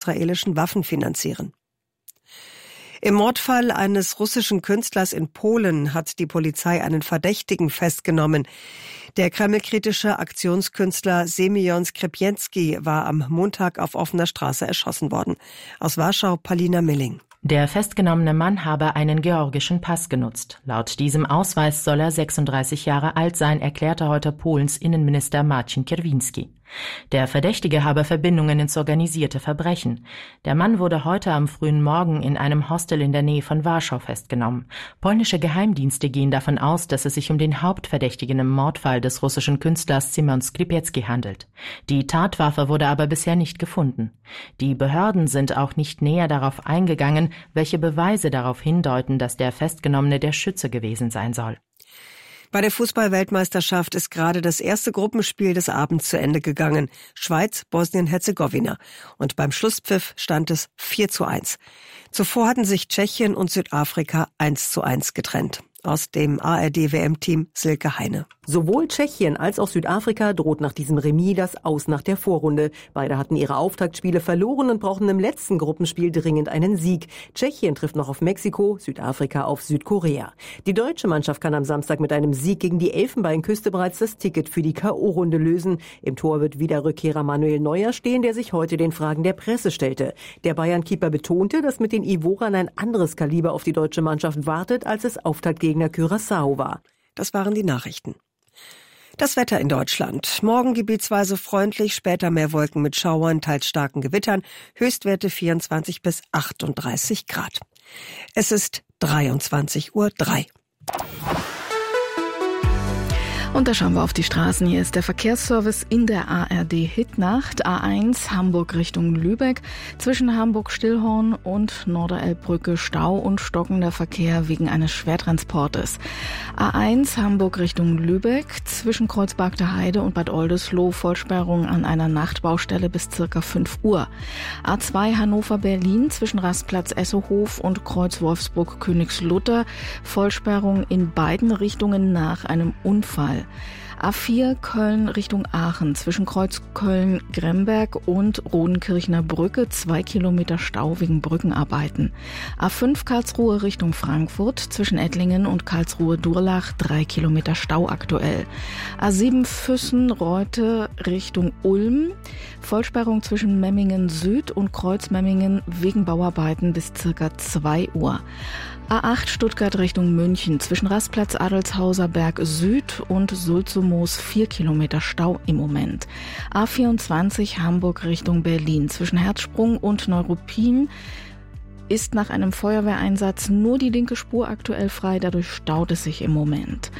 israelischen Waffen finanzieren. Im Mordfall eines russischen Künstlers in Polen hat die Polizei einen Verdächtigen festgenommen. Der kremlkritische Aktionskünstler Semjon Skripinski war am Montag auf offener Straße erschossen worden. Aus Warschau, Palina Milling. Der festgenommene Mann habe einen georgischen Pass genutzt. Laut diesem Ausweis soll er 36 Jahre alt sein, erklärte heute Polens Innenminister Marcin Kierwiński. Der Verdächtige habe Verbindungen ins organisierte Verbrechen. Der Mann wurde heute am frühen Morgen in einem Hostel in der Nähe von Warschau festgenommen. Polnische Geheimdienste gehen davon aus, dass es sich um den Hauptverdächtigen im Mordfall des russischen Künstlers Semjon Skripinski handelt. Die Tatwaffe wurde aber bisher nicht gefunden. Die Behörden sind auch nicht näher darauf eingegangen, welche Beweise darauf hindeuten, dass der Festgenommene der Schütze gewesen sein soll. Bei der Fußball-Weltmeisterschaft ist gerade das erste Gruppenspiel des Abends zu Ende gegangen. Schweiz, Bosnien-Herzegowina. Und beim Schlusspfiff stand es 4:1. Zuvor hatten sich Tschechien und Südafrika 1:1 getrennt. Aus dem ARD-WM-Team Silke Heine. Sowohl Tschechien als auch Südafrika droht nach diesem Remis das Aus nach der Vorrunde. Beide hatten ihre Auftaktspiele verloren und brauchen im letzten Gruppenspiel dringend einen Sieg. Tschechien trifft noch auf Mexiko, Südafrika auf Südkorea. Die deutsche Mannschaft kann am Samstag mit einem Sieg gegen die Elfenbeinküste bereits das Ticket für die K.O.-Runde lösen. Im Tor wird wieder Rückkehrer Manuel Neuer stehen, der sich heute den Fragen der Presse stellte. Der Bayern-Keeper betonte, dass mit den Ivorern ein anderes Kaliber auf die deutsche Mannschaft wartet, als es Auftaktgegner Curaçao war. Das waren die Nachrichten. Das Wetter in Deutschland. Morgen gebietsweise freundlich, später mehr Wolken mit Schauern, teils starken Gewittern. Höchstwerte 24 bis 38 Grad. Es ist 23:03 Uhr. Und da schauen wir auf die Straßen. Hier ist der Verkehrsservice in der ARD-Hitnacht. A1 Hamburg Richtung Lübeck. Zwischen Hamburg-Stillhorn und Norderelbbrücke Stau und stockender Verkehr wegen eines Schwertransportes. A1 Hamburg Richtung Lübeck. Zwischen Kreuzberg Heide und Bad Oldesloe Vollsperrung an einer Nachtbaustelle bis circa 5 Uhr. A2 Hannover-Berlin zwischen Rastplatz Essohof und Kreuz Wolfsburg-Königslutter. Vollsperrung in beiden Richtungen nach einem Unfall. A4 Köln Richtung Aachen zwischen Kreuz Köln-Gremberg und Rodenkirchner Brücke 2 Kilometer Stau wegen Brückenarbeiten. A5 Karlsruhe Richtung Frankfurt zwischen Ettlingen und Karlsruhe-Durlach 3 Kilometer Stau aktuell. A7 Füssen-Reute Richtung Ulm. Vollsperrung zwischen Memmingen Süd und Kreuz-Memmingen wegen Bauarbeiten bis circa 2 Uhr. A8 Stuttgart Richtung München zwischen Rastplatz Adelshauser Berg Süd und Sulzumoos 4 Kilometer Stau im Moment. A24 Hamburg Richtung Berlin zwischen Herzsprung und Neuruppin ist nach einem Feuerwehreinsatz nur die linke Spur aktuell frei, dadurch staut es sich im Moment.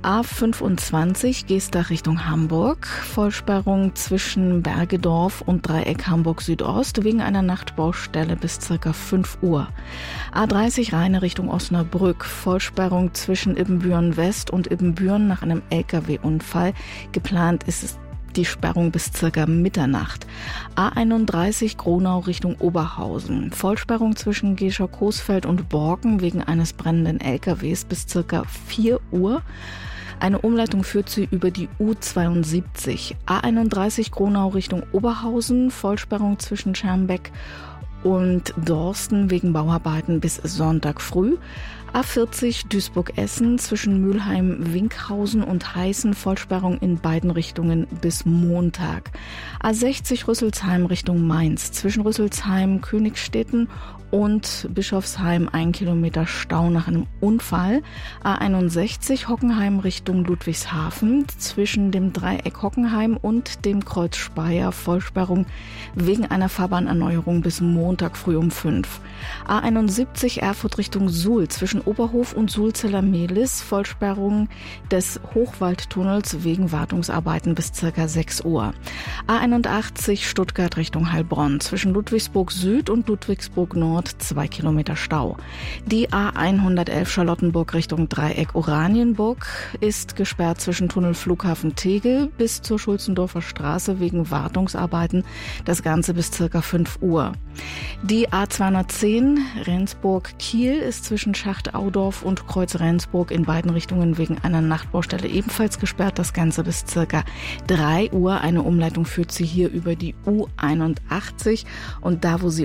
A25 Geestach Richtung Hamburg, Vollsperrung zwischen Bergedorf und Dreieck Hamburg Südost wegen einer Nachtbaustelle bis ca. 5 Uhr. A30 Rheine Richtung Osnabrück, Vollsperrung zwischen Ibbenbüren West und Ibbenbüren nach einem LKW-Unfall. Geplant ist es die Sperrung bis circa Mitternacht. A31 Gronau Richtung Oberhausen. Vollsperrung zwischen Gescher-Coesfeld und Borken wegen eines brennenden LKWs bis circa 4 Uhr. Eine Umleitung führt sie über die U72. A31 Gronau Richtung Oberhausen. Vollsperrung zwischen Schermbeck und Dorsten wegen Bauarbeiten bis Sonntag früh. A40 Duisburg-Essen zwischen Mülheim-Winkhausen und Heißen, Vollsperrung in beiden Richtungen bis Montag. A60 Rüsselsheim Richtung Mainz zwischen Rüsselsheim-Königstetten und Bischofsheim 1 Kilometer Stau nach einem Unfall. A61 Hockenheim Richtung Ludwigshafen zwischen dem Dreieck Hockenheim und dem Kreuz Speyer, Vollsperrung wegen einer Fahrbahnerneuerung bis Montag früh um 5. A71 Erfurt Richtung Suhl zwischen Oberhof und Sulzeller Mehlis, Vollsperrung des Hochwaldtunnels wegen Wartungsarbeiten bis ca. 6 Uhr. A81 Stuttgart Richtung Heilbronn zwischen Ludwigsburg Süd und Ludwigsburg Nord 2 Kilometer Stau. Die A111 Charlottenburg Richtung Dreieck Oranienburg ist gesperrt zwischen Tunnel Flughafen Tegel bis zur Schulzendorfer Straße wegen Wartungsarbeiten. Das Ganze bis ca. 5 Uhr. Die A210 Rendsburg-Kiel ist zwischen Schacht-Audorf und Kreuz Rendsburg in beiden Richtungen wegen einer Nachtbaustelle ebenfalls gesperrt. Das Ganze bis ca. 3 Uhr. Eine Umleitung führt sie hier über die U81 und da, wo sie